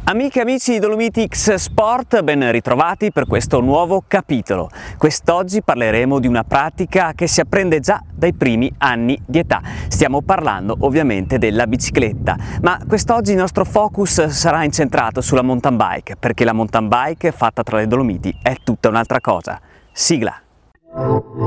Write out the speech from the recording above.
Amiche e amici di Dolomiti X Sport, ben ritrovati per questo nuovo capitolo. Quest'oggi parleremo di una pratica che si apprende già dai primi anni di età. Stiamo parlando ovviamente della bicicletta, ma quest'oggi il nostro focus sarà incentrato sulla mountain bike, perché la mountain bike fatta tra le Dolomiti è tutta un'altra cosa. Sigla!